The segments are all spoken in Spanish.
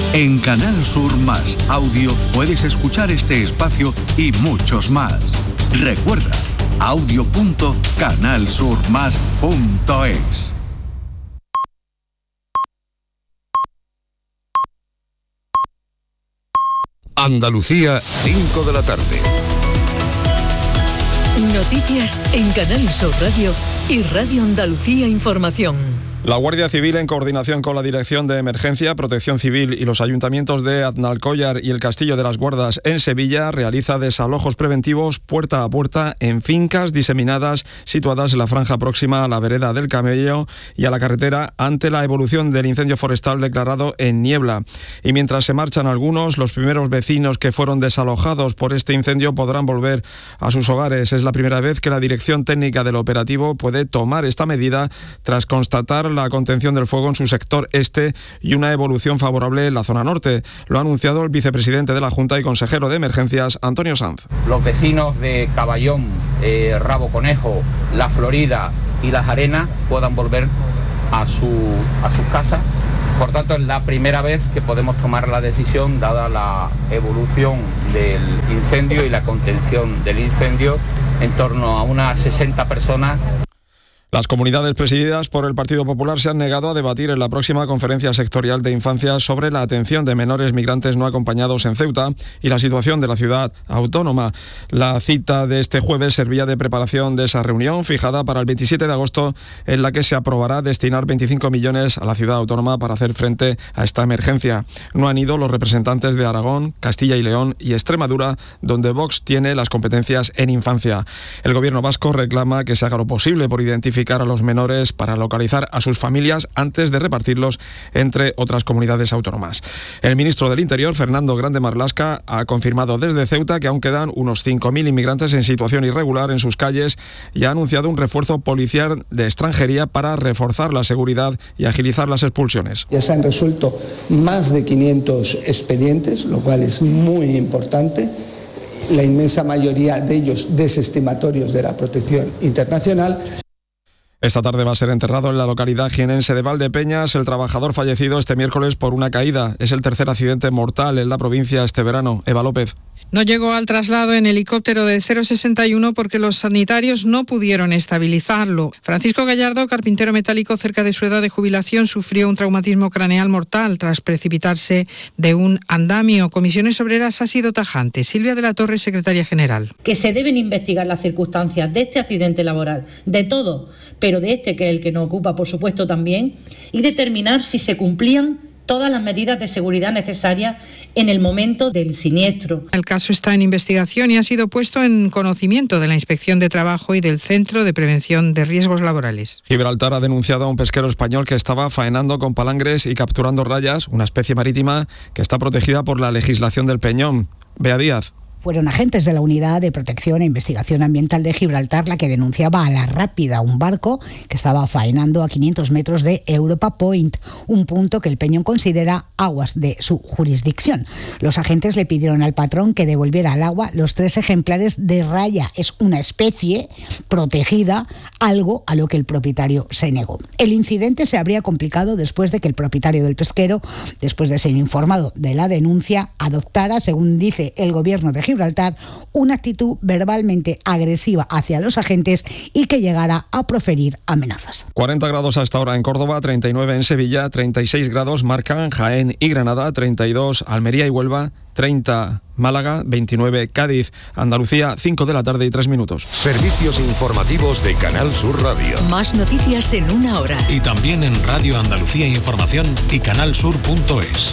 En Canal Sur Más Audio puedes escuchar este espacio y muchos más. Recuerda, audio.canalsurmas.es. Andalucía, 5 de la tarde. Noticias en Canal Sur Radio y Radio Andalucía Información. La Guardia Civil, en coordinación con la Dirección de Emergencia, Protección Civil y los ayuntamientos de Aznalcóllar y el Castillo de las Guardas en Sevilla, realiza desalojos preventivos puerta a puerta en fincas diseminadas situadas en la franja próxima a la vereda del Camello y a la carretera ante la evolución del incendio forestal declarado en Niebla. Y mientras se marchan algunos, los primeros vecinos que fueron desalojados por este incendio podrán volver a sus hogares. Es la primera vez que la Dirección Técnica del Operativo puede tomar esta medida tras constatar la contención del fuego en su sector este y una evolución favorable en la zona norte. Lo ha anunciado el vicepresidente de la Junta y consejero de Emergencias, Antonio Sanz. Los vecinos de Caballón, Rabo Conejo, La Florida y Las Arenas puedan volver a sus casas. Por tanto, es la primera vez que podemos tomar la decisión, dada la evolución del incendio y la contención del incendio, en torno a unas 60 personas. Las comunidades presididas por el Partido Popular se han negado a debatir en la próxima conferencia sectorial de infancia sobre la atención de menores migrantes no acompañados en Ceuta y la situación de la ciudad autónoma. La cita de este jueves servía de preparación de esa reunión fijada para el 27 de agosto, en la que se aprobará destinar 25 millones a la ciudad autónoma para hacer frente a esta emergencia. No han ido los representantes de Aragón, Castilla y León y Extremadura, donde Vox tiene las competencias en infancia. El gobierno vasco reclama que se haga lo posible por identificar a los menores para localizar a sus familias antes de repartirlos entre otras comunidades autónomas. El ministro del Interior, Fernando Grande Marlaska, ha confirmado desde Ceuta que aún quedan unos 5.000 inmigrantes en situación irregular en sus calles y ha anunciado un refuerzo policial de extranjería para reforzar la seguridad y agilizar las expulsiones. Ya se han resuelto más de 500 expedientes, lo cual es muy importante. La inmensa mayoría de ellos desestimatorios de la protección internacional. Esta tarde va a ser enterrado en la localidad jienense de Valdepeñas el trabajador fallecido este miércoles por una caída. Es el tercer accidente mortal en la provincia este verano. Eva López. No llegó al traslado en helicóptero del 061 porque los sanitarios no pudieron estabilizarlo. Francisco Gallardo, carpintero metálico cerca de su edad de jubilación, sufrió un traumatismo craneal mortal tras precipitarse de un andamio. Comisiones Obreras ha sido tajante. Silvia de la Torre, secretaria general. Que se deben investigar las circunstancias de este accidente laboral, de todo, pero de este, que es el que nos ocupa, por supuesto, también, y determinar si se cumplían todas las medidas de seguridad necesarias en el momento del siniestro. El caso está en investigación y ha sido puesto en conocimiento de la Inspección de Trabajo y del Centro de Prevención de Riesgos Laborales. Gibraltar ha denunciado a un pesquero español que estaba faenando con palangres y capturando rayas, una especie marítima que está protegida por la legislación del Peñón. Bea Díaz. Fueron agentes de la Unidad de Protección e Investigación Ambiental de Gibraltar la que denunciaba a La Rápida, un barco que estaba faenando a 500 metros de Europa Point, un punto que el Peñón considera aguas de su jurisdicción. Los agentes le pidieron al patrón que devolviera al agua los 3 ejemplares de raya. Es una especie protegida, algo a lo que el propietario se negó. El incidente se habría complicado después de que el propietario del pesquero, después de ser informado de la denuncia, adoptara, según dice el gobierno de Gibraltar, una actitud verbalmente agresiva hacia los agentes y que llegara a proferir amenazas. 40 grados a esta hora en Córdoba, 39 en Sevilla, 36 grados marcan Jaén y Granada, 32 Almería y Huelva, 30 Málaga, 29 Cádiz. Andalucía, 5 de la tarde y 3 minutos. Servicios informativos de Canal Sur Radio. Más noticias en una hora. Y también en Radio Andalucía Información y canalsur.es.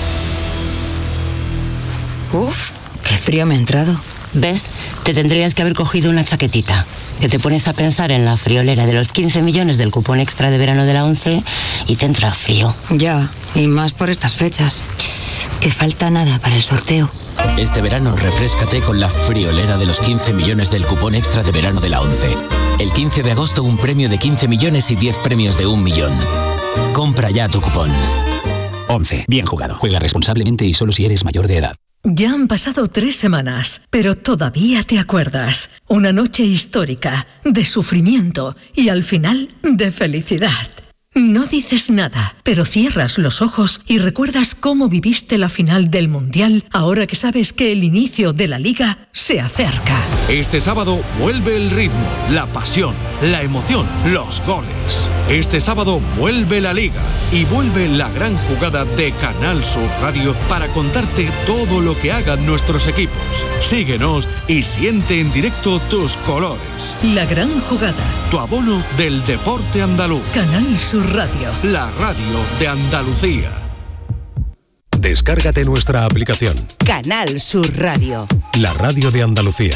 Uf, qué frío me ha entrado. ¿Ves? Te tendrías que haber cogido una chaquetita. Que te pones a pensar en la friolera de los 15 millones del cupón extra de verano de la 11 y te entra frío. Ya, y más por estas fechas. Que falta nada para el sorteo. Este verano refréscate con la friolera de los 15 millones del cupón extra de verano de la 11. El 15 de agosto un premio de 15 millones y 10 premios de 1 millón. Compra ya tu cupón. 11. Bien jugado. Juega responsablemente y solo si eres mayor de edad. Ya han pasado 3 semanas, pero todavía te acuerdas. Una noche histórica, de sufrimiento y al final de felicidad. No dices nada, pero cierras los ojos y recuerdas cómo viviste la final del Mundial, ahora que sabes que el inicio de la Liga se acerca. Este sábado vuelve el ritmo, la pasión, la emoción, los goles. Este sábado vuelve la Liga y vuelve la gran jugada de Canal Sur Radio para contarte todo lo que hagan nuestros equipos. Síguenos y siente en directo tus colores. La gran jugada. Tu abono del deporte andaluz. Canal Sur Radio. La radio de Andalucía. Descárgate nuestra aplicación. Canal Sur Radio. La radio de Andalucía.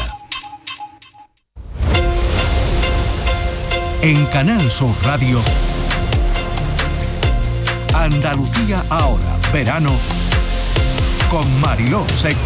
En Canal Sur Radio, Andalucía ahora, verano, con Mariló Seco.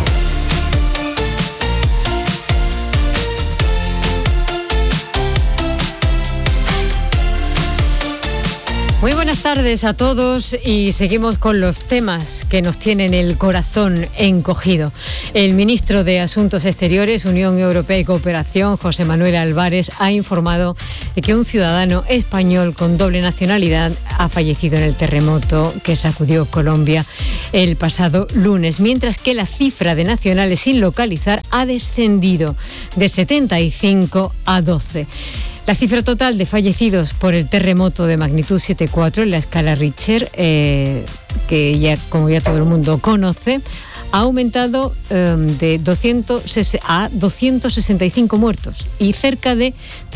Muy buenas tardes a todos y seguimos con los temas que nos tienen el corazón encogido. El ministro de Asuntos Exteriores, Unión Europea y Cooperación, José Manuel Álvarez, ha informado de que un ciudadano español con doble nacionalidad ha fallecido en el terremoto que sacudió Colombia el pasado lunes, mientras que la cifra de nacionales sin localizar ha descendido de 75 a 12. La cifra total de fallecidos por el terremoto de magnitud 7,4 en la escala Richter, que ya, como ya todo el mundo conoce, ha aumentado de 200 a 265 muertos y cerca de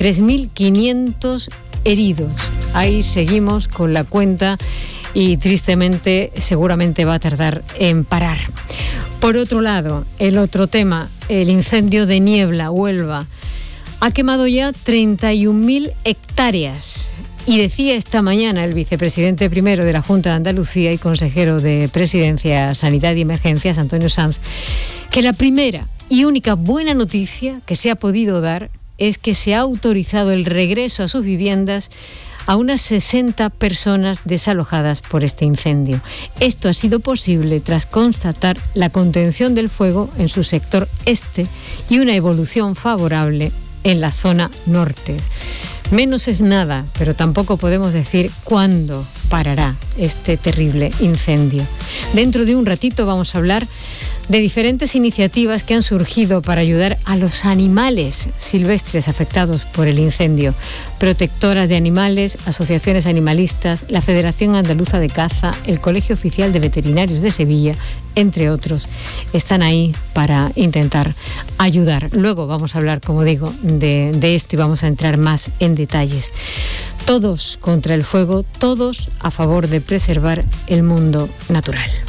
3.500 heridos. Ahí seguimos con la cuenta y tristemente seguramente va a tardar en parar. Por otro lado, el otro tema, el incendio de Niebla, Huelva, ha quemado ya 31.000 hectáreas. Y decía esta mañana el vicepresidente primero de la Junta de Andalucía y consejero de Presidencia, Sanidad y Emergencias, Antonio Sanz, que la primera y única buena noticia que se ha podido dar es que se ha autorizado el regreso a sus viviendas a unas 60 personas desalojadas por este incendio. Esto ha sido posible tras constatar la contención del fuego en su sector este y una evolución favorable en la zona norte. Menos es nada, pero tampoco podemos decir cuándo parará este terrible incendio. Dentro de un ratito vamos a hablar de diferentes iniciativas que han surgido para ayudar a los animales silvestres afectados por el incendio. Protectoras de animales, asociaciones animalistas, la Federación Andaluza de Caza, el Colegio Oficial de Veterinarios de Sevilla, entre otros, están ahí para intentar ayudar. Luego vamos a hablar, como digo, de esto y vamos a entrar más en detalles. Todos contra el fuego, todos a favor de preservar el mundo natural.